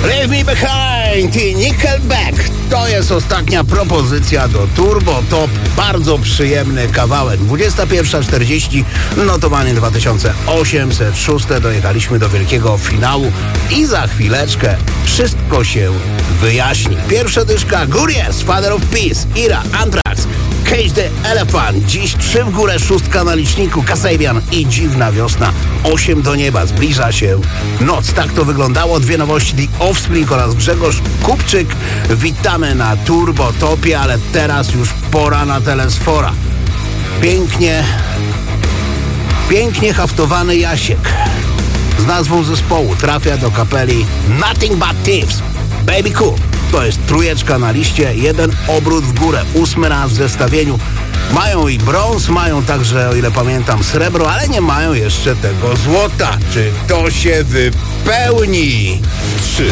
Leave Me Behind i Nickelback. To jest ostatnia propozycja do Turbo Top. Bardzo przyjemny kawałek. 21:40, notowanie 2806. Dojechaliśmy do wielkiego finału i za chwileczkę wszystko się wyjaśni. Pierwsza dyszka Guriers, Father of Peace, Ira, Anthrax, Cage the Elephant. Dziś 3 w górę, 6 na liczniku, Kasabian i Dziwna Wiosna. 8 do nieba, zbliża się noc. Tak to wyglądało. 2 nowości, The Offspring oraz Grzegorz Kupczyk. Witamy na Turbo Topie, ale teraz już pora na Telesfora. Pięknie haftowany Jasiek z nazwą zespołu trafia do kapeli Nothing But Thieves. Baby Cool. To jest trójeczka na liście, 1 obrót w górę, 8 raz w zestawieniu. Mają i brąz, mają także, o ile pamiętam, srebro, ale nie mają jeszcze tego złota. Czy to się wypełni? 3.